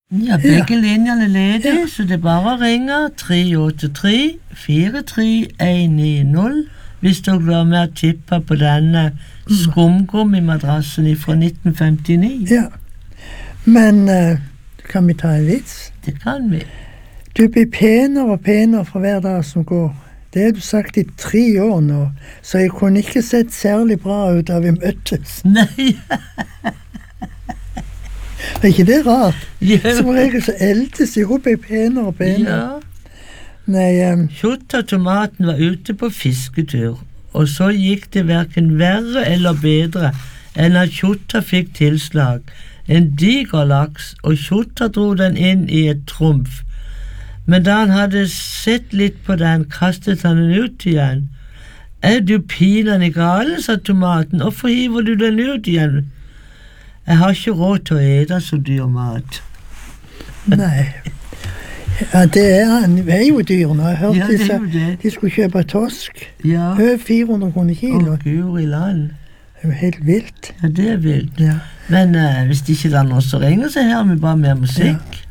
Ja, begge linjene ledig, så det er bare å ringe 383-43190 hvis dere vil være med å tippe på denne skumgummimadrassen fra 1959. Ja, men kan vi ta en vits? Det kan vi. Du blir penere og penere for hver dag som går. Det har du sagt i 3 år nå, så jeg kunne ikke sett særlig bra ut da vi møttes. Nei. Er ikke det rart? Ja. Som regel så eldes jeg opp, jeg penere og penere. Ja. Nei, Kjutta tomaten var ute på fisketur, og så gikk det hverken verre eller bedre enn at Kjutta fikk tilslag. En diger laks, og Kjutta dro den inn i et trumf. Men da han hadde sett litt på den, kastet han den ut igjen. Du pinadø gale, sa tomaten, hvorfor hiver du den ut igjen? Jeg har ikke råd til å ete så dyr mat. Nei. Ja, det er jo dyr nå. Jeg hørte de skulle kjøpe torsk. Ja. 400 kroner kilo. Å, Gud i land. Det er jo helt vilt. Ja, det er vilt. Ja. Men hvis ikke det er noen som ringer, så hører vi bare mer musikk. Ja.